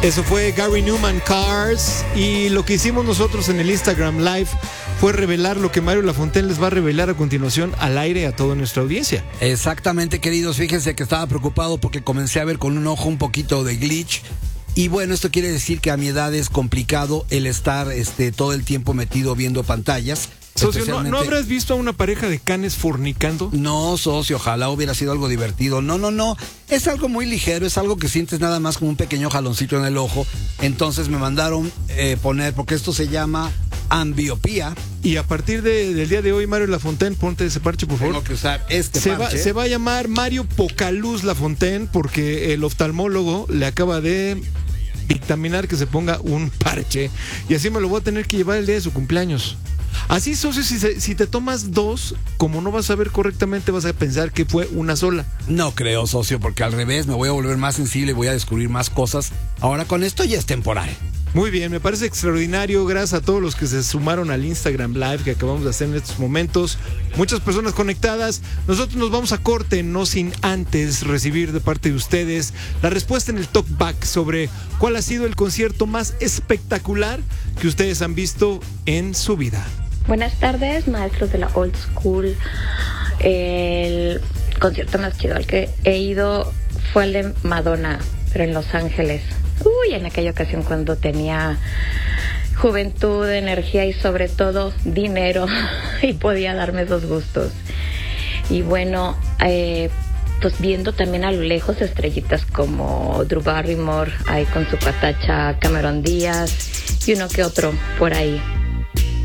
Eso fue Gary Newman, Cars, y lo que hicimos nosotros en el Instagram Live fue revelar lo que Mario Lafontaine les va a revelar a continuación al aire a toda nuestra audiencia. Exactamente, queridos, fíjense que estaba preocupado porque comencé a ver con un ojo un poquito de glitch. Y bueno, esto quiere decir que a mi edad es complicado el estar todo el tiempo metido viendo pantallas. Socio, ¿no habrás visto a una pareja de canes fornicando? No, socio, ojalá hubiera sido algo divertido. No. Es algo muy ligero, es algo que sientes nada más como un pequeño jaloncito en el ojo. Entonces me mandaron poner, porque esto se llama ambliopía. Y a partir del día de hoy, Mario Lafontaine, ponte ese parche, por favor. Tengo que usar parche. Se va a llamar Mario Pocaluz Lafontaine porque el oftalmólogo le acaba de dictaminar que se ponga un parche. Y así me lo voy a tener que llevar el día de su cumpleaños. Así, socio, si te tomas dos, como no vas a ver correctamente, vas a pensar que fue una sola. No creo, socio, porque al revés, me voy a volver más sensible y voy a descubrir más cosas. Ahora con esto ya es temporal. Muy bien, me parece extraordinario. Gracias a todos los que se sumaron al Instagram Live que acabamos de hacer en estos momentos. Muchas personas conectadas. Nosotros nos vamos a corte, no sin antes recibir de parte de ustedes la respuesta en el Talkback sobre cuál ha sido el concierto más espectacular que ustedes han visto en su vida. Buenas tardes, maestros de la Old School. El concierto más chido al que he ido fue el de Madonna, pero en Los Ángeles. En aquella ocasión cuando tenía juventud, energía y sobre todo dinero y podía darme esos gustos. Y bueno, pues viendo también a lo lejos estrellitas como Drew Barrymore, ahí con su patacha, Cameron Díaz y uno que otro por ahí.